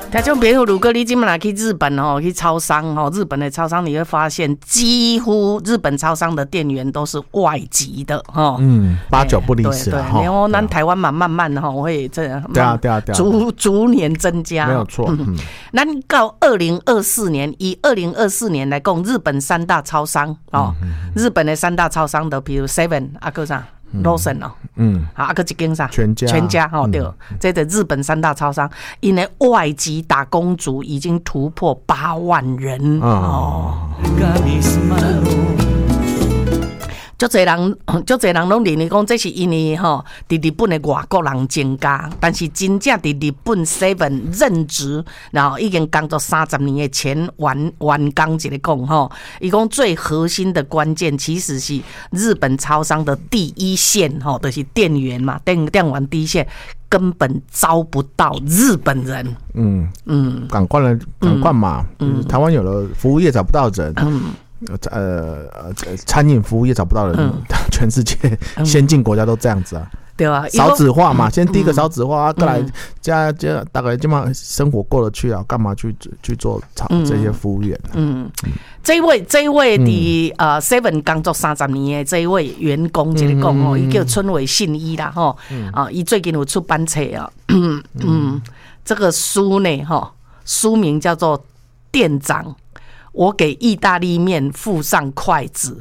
听众朋友，如果你今晚去日本去超商日本的超商你会发现，几乎日本超商的店员都是外籍的 8-9不离十对，然后咱台湾嘛，慢慢会这样， 对啊， 逐年增加， 没有错。 咱到2024年，以2024年来讲，日本3大超商日本的3大超商的，比如 Seven 个啥。Lawson 个一间啥？全家对，这个日本3大超商，因为外籍打工族已经突破8万人足侪人拢认为讲，这是因为伫日本的外国人增加，但是真正伫日本 7 任职，然后已经工作30年的前员工一个讲伊讲最核心的关键其实是日本超商的第一线就是店员嘛，店员第一线根本招不到日本人。赶快嘛，台湾有了服务业找不到人。餐饮服务业找不到人，全世界先进国家都这样子啊。对啊，少子化嘛，先第一个少子化，过来加大概基本上生活过得去啊，干嘛去做这些服务员？这位伫7 工作30年的这一位员工，一个讲伊叫村尾信一啦伊最近有出版册这个书呢书名叫做《店长》。我给意大利面附上筷子。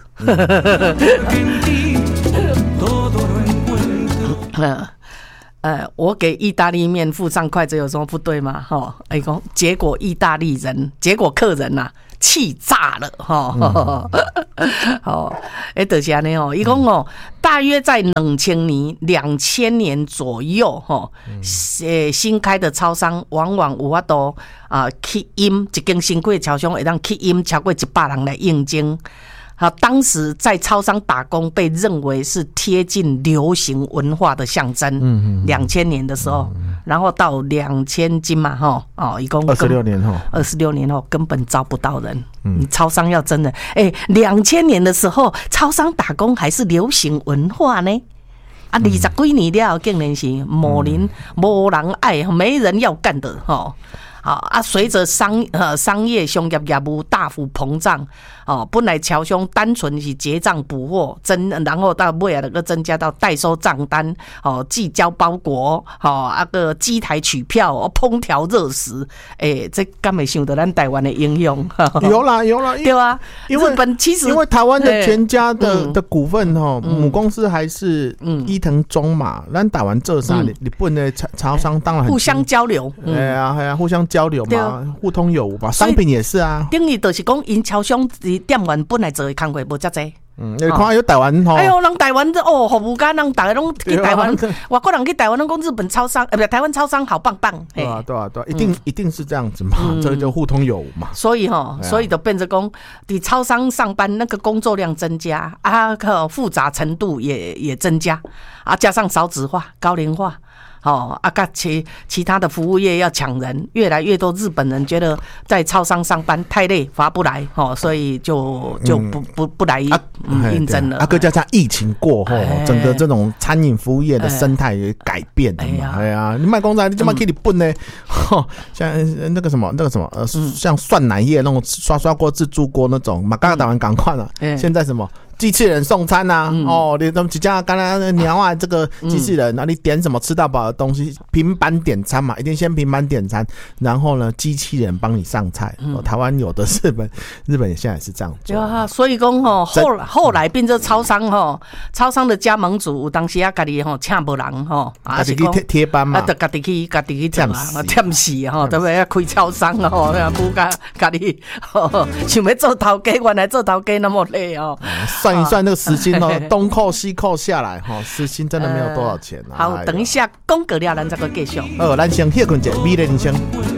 我给意大利面附上筷子有什么不对吗？结果客人气炸了就是这样伊讲大约在2000年左右新开的超商往往有法度吸引一间新开的超商会当吸引超过100人来应征。当时在超商打工被认为是贴近流行文化的象征。2000年的时候，然后到2000金嘛一共26年后根本招不到人。你超商要真的2000年的时候，超商打工还是流行文化呢。20几年了，竟然是没人爱，没人要干的随着商业业务大幅膨胀本来超商单纯是结账补货然后到尾那个增加到代收账单寄交包裹个机台取票烹调热食这敢会想到咱台湾的应用有啦对啊，日本其实因为台湾的全家的股份母公司还是伊藤忠嘛，咱台湾做啥日本的超商当然互相交流互相交流嘛，互通有无吧，商品也是啊。等于就是讲，因超商店员本来做的工作无遮济。 你看有台湾人台湾服务员人大家拢去台湾，外国人去台湾拢讲日本超商，不是台湾超商好棒棒。 对啊，一定是这样子嘛，这个就互通有无嘛。 所以就变成讲，你超商上班那个工作量增加复杂程度也增加加上少子化、高龄化。其他的服务业要抢人，越来越多日本人觉得在超商上班太累，划不来所以就不来应征了。 再加上疫情过后，整个这种餐饮服务业的生态也改变了嘛。你卖公仔，你怎么去日本呢？像那个什么，像涮奶业那种刷锅自助锅那种，马嘎打完赶快了。现在什么？机器人送餐你几家刚才鸟这个机器人你点什么吃到饱的东西，平板点餐嘛，一定先平板点餐，然后呢，机器人帮你上菜。台湾有的日本现在也是这样做。 所以讲后来变成超商超商的加盟主有当时家己请无人自己贴班嘛， 家己去做忝死对不对？开超商不家己想要做头家，原来做头家那么累算一算那个时薪东扣西扣下来时薪真的没有多少钱好，等一下讲过了咱再继续。 咱先歇困一下，美丽人生。